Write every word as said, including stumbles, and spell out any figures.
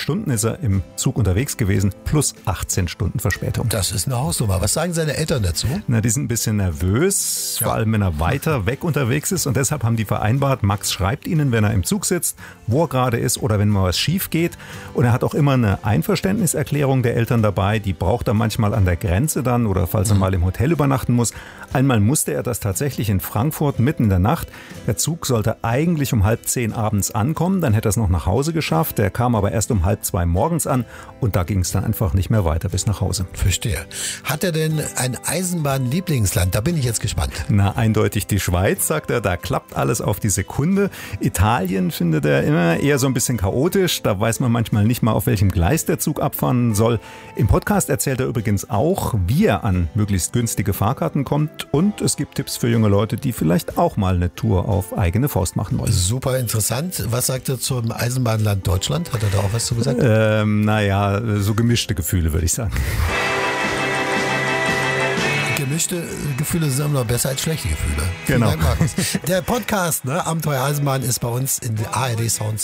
Stunden ist er im Zug unterwegs gewesen, plus achtzehn Stunden Verspätung. Das ist eine Hausnummer. Was sagen seine Eltern dazu? Na, die sind ein bisschen nervös, ja. vor allem wenn er weiter weg unterwegs ist. Und deshalb haben die vereinbart, Max schreibt ihnen, wenn er im Zug sitzt, wo er gerade ist oder wenn mal was schief geht. Und er hat auch immer eine Einverständniserklärung der Eltern dabei. Die braucht er manchmal an der Grenze dann oder falls er mal im Hotel übernachten muss. Einmal musste er das tatsächlich in Frankfurt mitten in der Nacht. Der Zug sollte eigentlich um halb zehn abends ankommen, dann hätte er es noch nach Hause geschafft. Der kam aber erst um halb zwei morgens an und da ging es dann einfach nicht mehr weiter bis nach Hause. Verstehe. Hat er denn ein Eisenbahn-Lieblingsland? Da bin ich jetzt gespannt. Na, eindeutig die Schweiz, sagt er. Da klappt alles auf die Sekunde. Italien findet er immer eher so ein bisschen chaotisch. Da weiß man manchmal nicht mal, auf welchem Gleis der Zug abfahren soll. Im Podcast erzählt er übrigens auch, wie er an möglichst günstige Fahrkarten kommt. Und es gibt Tipps für junge Leute, die vielleicht auch mal eine Tour auf eigene Faust machen wollen. Super interessant. Was sagt er zum Eisenbahnland Deutschland? Hat er da auch was zu gesagt? Ähm, naja, so gemischte Gefühle, würde ich sagen. Gemischte Gefühle sind immer noch besser als schlechte Gefühle. Genau. Vielen Dank, Markus. Der Podcast, ne, Abenteuer Eisenbahn, ist bei uns in der A R D Sound